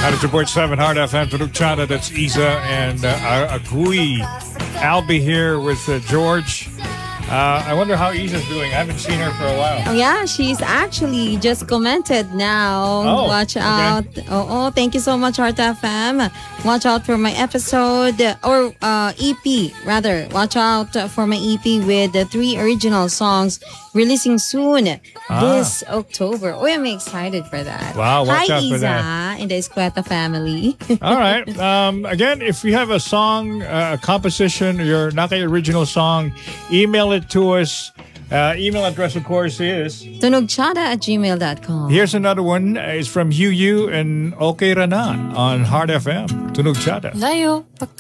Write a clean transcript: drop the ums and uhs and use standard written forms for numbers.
92.7 Hard FM, Tunugchada, that's Isa and Agui. I'll be here with George. I wonder how Isa's doing. I haven't seen her for a while. Oh, yeah, she's actually just commented now. Oh, Watch out. okay. Thank you so much, Heart FM. Watch out for my episode, or EP, rather. Watch out for my EP with the 3 original songs releasing soon this October. Oh, I'm excited for that. Wow, watch Hi, out for Isa, that. in the Escueta family. All right. Again, if you have a song, a composition, your Nakay original song, email it to us. Email address, of course, is Tunugchada@gmail.com. Here's another one. It's from Yu and Okay Rana on Hard FM. Tunugchada. Layo pa